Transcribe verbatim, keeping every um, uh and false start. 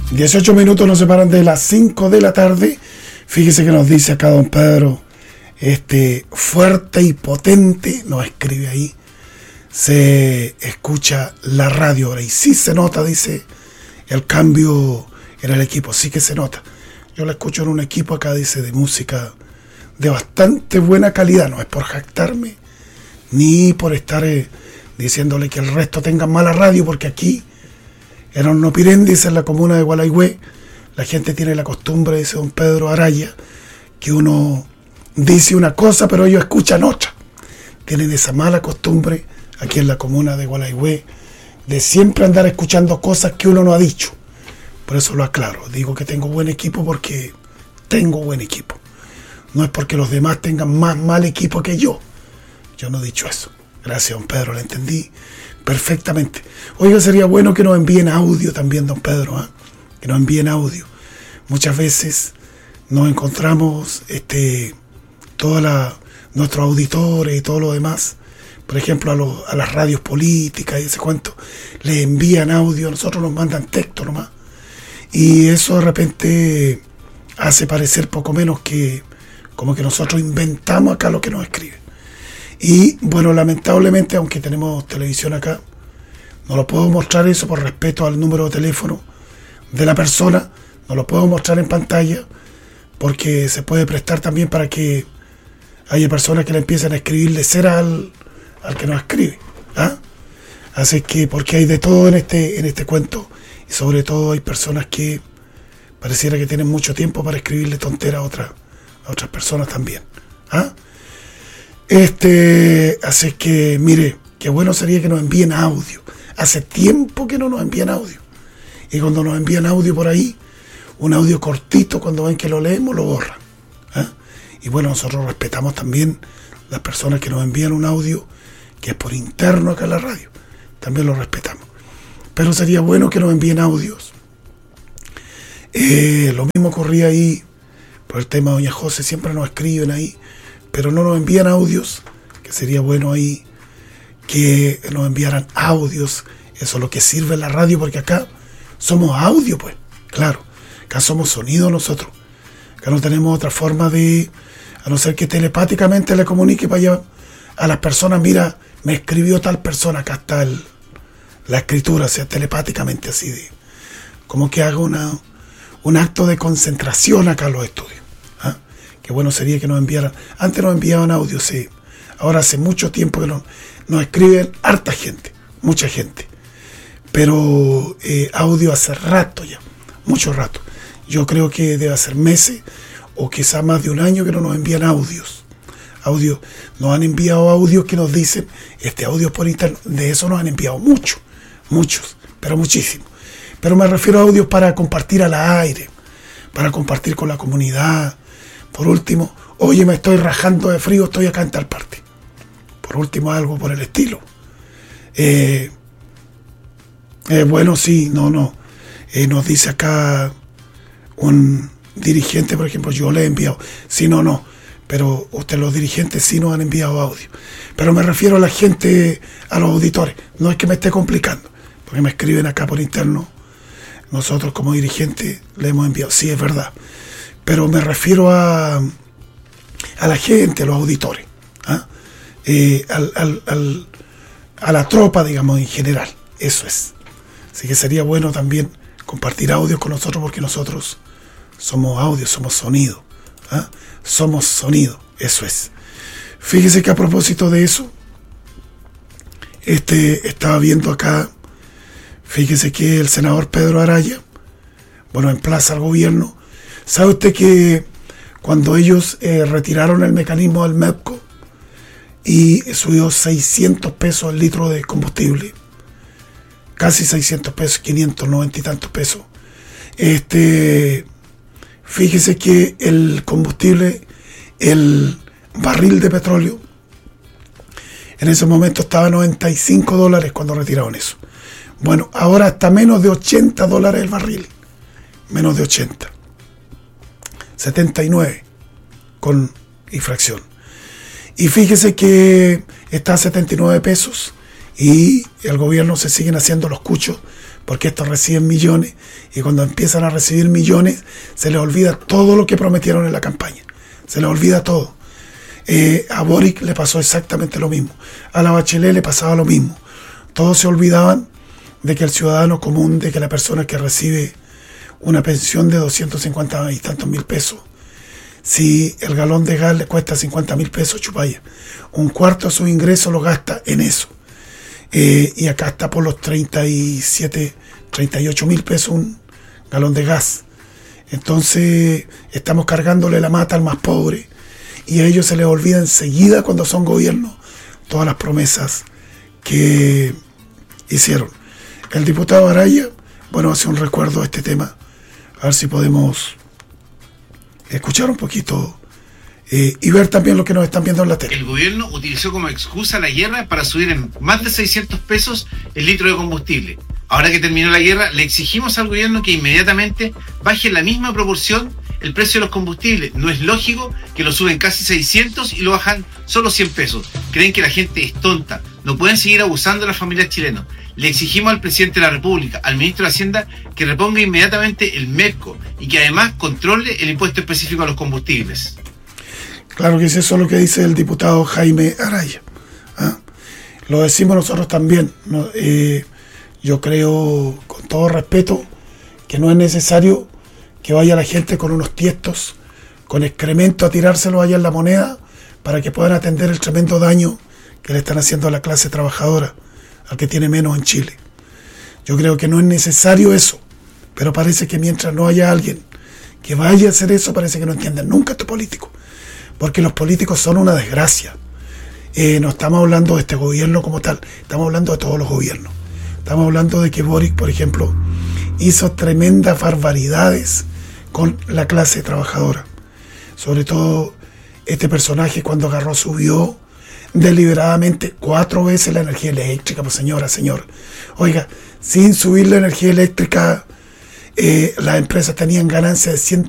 dieciocho minutos nos separan de las cinco de la tarde. Fíjese que nos dice acá don Pedro, este, fuerte y potente, nos escribe ahí, se escucha la radio ahora y sí se nota, dice, el cambio en el equipo, sí que se nota. Yo la escucho en un equipo acá, dice, de música de bastante buena calidad, no es por jactarme, ni por estar eh, diciéndole que el resto tenga mala radio, porque aquí en Hornopirén, dice, en la comuna de Gualaihue, la gente tiene la costumbre, dice don Pedro Araya, que uno dice una cosa pero ellos escuchan otra. Tienen esa mala costumbre aquí en la comuna de Gualaihue de siempre andar escuchando cosas que uno no ha dicho. Por eso lo aclaro, digo que tengo buen equipo porque tengo buen equipo. No es porque los demás tengan más mal equipo que yo. Yo no he dicho eso. Gracias, don Pedro, lo entendí perfectamente. Oiga, sería bueno que nos envíen audio también, don Pedro, ¿eh? Que nos envíen audio. Muchas veces nos encontramos este, todos nuestros auditores y todo lo demás, por ejemplo, a, los, a las radios políticas y ese cuento, les envían audio, a nosotros nos mandan texto nomás. Y eso de repente hace parecer poco menos que como que nosotros inventamos acá lo que nos escriben. Y bueno, lamentablemente, aunque tenemos televisión acá, no lo puedo mostrar eso por respeto al número de teléfono de la persona, no lo puedo mostrar en pantalla porque se puede prestar también para que haya personas que le empiecen a escribirle cera al, al que nos escribe, ¿ah? Así que, porque hay de todo en este, en este cuento, y sobre todo hay personas que pareciera que tienen mucho tiempo para escribirle tontera a, otra, a otras personas también, ¿ah? Este, así que, mire, qué bueno sería que nos envíen audio. Hace tiempo que no nos envían audio. Y cuando nos envían audio por ahí, un audio cortito, cuando ven que lo leemos, lo borran, ¿eh? Y bueno, nosotros respetamos también las personas que nos envían un audio que es por interno acá en la radio. También lo respetamos. Pero sería bueno que nos envíen audios. Eh, lo mismo ocurría ahí por el tema de doña José, siempre nos escriben ahí, pero no nos envían audios, que sería bueno ahí que nos enviaran audios. Eso es lo que sirve en la radio, porque acá somos audio, pues, claro, acá somos sonido nosotros, acá no tenemos otra forma de, a no ser que telepáticamente le comunique para allá a las personas, mira, me escribió tal persona, acá está el, la escritura, o sea, telepáticamente, así de, como que haga una, un acto de concentración acá en los estudios. ¿Ah? Qué bueno sería que nos enviaran, antes nos enviaban audios, sí, ahora hace mucho tiempo que nos, nos escriben harta gente, mucha gente, pero eh, audio hace rato ya, mucho rato. Yo creo que debe hacer meses o quizá más de un año que no nos envían audios. Audio, nos han enviado audios que nos dicen, este audio por internet, de eso nos han enviado muchos, muchos, pero muchísimos. Pero me refiero a audios para compartir al aire, para compartir con la comunidad. Por último, oye, me estoy rajando de frío, estoy acá en tal parte. Por último, algo por el estilo. Eh, eh, bueno, sí, no, no. Eh, nos dice acá un dirigente, por ejemplo, yo le he enviado. Sí, no, no. Pero usted, los dirigentes sí nos han enviado audio. Pero me refiero a la gente, a los auditores. No es que me esté complicando, porque me escriben acá por interno. Nosotros como dirigentes le hemos enviado. Sí, es verdad. Pero me refiero a, a la gente, a los auditores. ¿Ah? Eh, al, al, al, a la tropa, digamos, en general. Eso es. Así que sería bueno también compartir audios con nosotros, porque nosotros somos audio, somos sonido. ¿Ah? Somos sonido, eso es. Fíjese que a propósito de eso, este, estaba viendo acá, fíjese que el senador Pedro Araya, bueno, emplaza al gobierno. ¿Sabe usted que cuando ellos eh, retiraron el mecanismo del MEPCO y subió seiscientos pesos el litro de combustible, casi seiscientos pesos, quinientos noventa y tantos pesos, este, fíjese que el combustible, el barril de petróleo, en ese momento estaba a noventa y cinco dólares cuando retiraron eso. Bueno, ahora está menos de ochenta dólares el barril, menos de ochenta, setenta y nueve con infracción. Y fíjese que está a setenta y nueve pesos y el gobierno se siguen haciendo los cuchos porque estos reciben millones, y cuando empiezan a recibir millones, se les olvida todo lo que prometieron en la campaña. Se les olvida todo. Eh, a Boric le pasó exactamente lo mismo. A la Bachelet le pasaba lo mismo. Todos se olvidaban de que el ciudadano común, de que la persona que recibe una pensión de doscientos cincuenta y tantos mil pesos, si el galón de gas le cuesta cincuenta mil pesos, chupaya, un cuarto de su ingreso lo gasta en eso. Eh, y acá está por los treinta y siete, treinta y ocho mil pesos un galón de gas. Entonces estamos cargándole la mata al más pobre, y a ellos se les olvida enseguida, cuando son gobierno, todas las promesas que hicieron. El diputado Araya, bueno, hace un recuerdo de este tema, a ver si podemos escuchar un poquito eh, y ver también lo que nos están viendo en la tele. El gobierno utilizó como excusa la guerra para subir en más de seiscientos pesos el litro de combustible. Ahora que terminó la guerra, le exigimos al gobierno que inmediatamente baje en la misma proporción el precio de los combustibles. No es lógico que lo suben casi seiscientos y lo bajan solo cien pesos. Creen que la gente es tonta. No pueden seguir abusando de las familias chilenas. Le exigimos al presidente de la República, al ministro de Hacienda, que reponga inmediatamente el MERCO y que además controle el impuesto específico a los combustibles. Claro que es eso lo que dice el diputado Jaime Araya. ¿Ah? Lo decimos nosotros también, ¿no? Eh, yo creo, con todo respeto, que no es necesario que vaya la gente con unos tiestos, con excremento, a tirárselo allá en la moneda para que puedan atender el tremendo daño que le están haciendo a la clase trabajadora, al que tiene menos en Chile. Yo creo que no es necesario eso, pero parece que mientras no haya alguien que vaya a hacer eso, parece que no entienden nunca estos políticos, porque los políticos son una desgracia. Eh, no estamos hablando de este gobierno como tal, estamos hablando de todos los gobiernos. Estamos hablando de que Boric, por ejemplo, hizo tremendas barbaridades con la clase trabajadora. Sobre todo este personaje, cuando agarró, subió deliberadamente cuatro veces la energía eléctrica. Pues señora, señor, oiga, sin subir la energía eléctrica, eh, las empresas tenían ganancias de ciento